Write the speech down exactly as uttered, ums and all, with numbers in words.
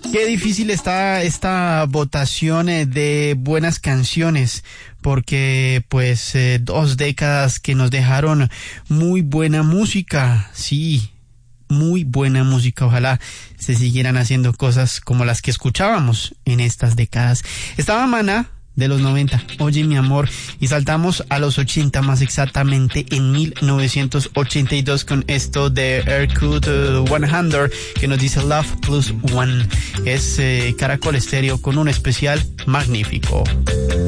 Qué difícil está esta votación eh, de buenas canciones, porque pues eh, dos décadas que nos dejaron muy buena música, sí, muy buena música. Ojalá se siguieran haciendo cosas como las que escuchábamos en estas décadas. Estaba Maná de los noventa, Oye mi amor, y saltamos a los ochenta, más exactamente en mil novecientos ochenta y dos con esto de Aircut cien, que nos dice Love Plus One. Es eh, Caracol Estéreo con un especial magnífico.